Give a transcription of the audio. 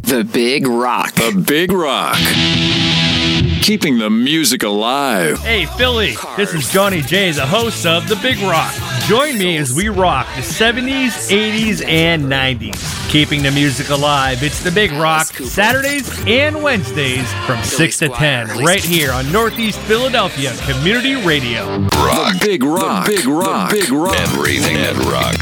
The Big Rock. The Big Rock. Keeping the music alive. Hey, Philly, this is Johnny J, the host of The Big Rock. Join me as we rock the 70s, 80s, and 90s. Keeping the music alive, it's The Big Rock, Saturdays and Wednesdays from 6 to 10, right here on Northeast Philadelphia Community Radio. Rock. The Big Rock. The Big Rock. The Big Rock. Everything that rocks.